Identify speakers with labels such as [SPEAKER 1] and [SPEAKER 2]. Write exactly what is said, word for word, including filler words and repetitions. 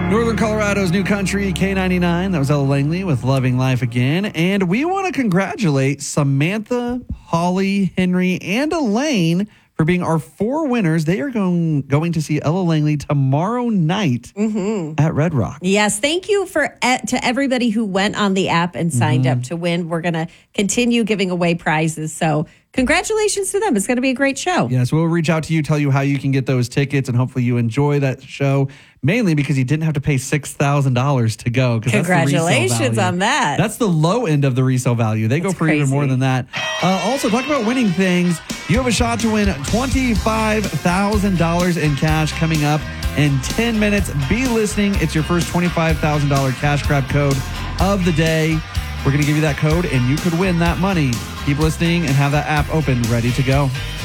[SPEAKER 1] Northern Colorado's new country, K ninety-nine. That was Ella Langley with Loving Life Again. And we want to congratulate Samantha, Holly, Henry, and Elaine for being our four winners. They are going going to see Ella Langley tomorrow night mm-hmm. at Red Rock.
[SPEAKER 2] Yes, thank you for to everybody who went on the app and signed mm-hmm. up to win. We're going to continue giving away prizes. So congratulations to them. It's going to be a great show.
[SPEAKER 1] Yes, we'll reach out to you, tell you how you can get those tickets, and hopefully you enjoy that show, mainly because you didn't have to pay six thousand dollars to go.
[SPEAKER 2] Congratulations on that.
[SPEAKER 1] That's the low end of the resale value. They that's go for crazy. Even more than that. Uh, also, talk about winning things. You have a shot to win twenty-five thousand dollars in cash coming up in ten minutes. Be listening. It's your first twenty-five thousand dollars cash grab code of the day. We're going to give you that code, and you could win that money. Keep listening and have that app open, ready to go.